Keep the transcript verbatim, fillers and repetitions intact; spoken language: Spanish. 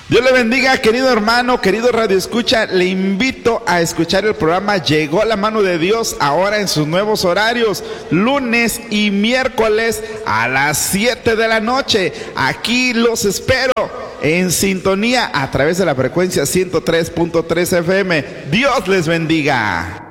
Dios le bendiga, querido hermano, querido Radio Escucha. Le invito a escuchar el programa Llegó la Mano de Dios, ahora en sus nuevos horarios, lunes y miércoles a las siete de la noche. Aquí los espero en sintonía a través de la frecuencia ciento tres punto tres F M. Dios les bendiga.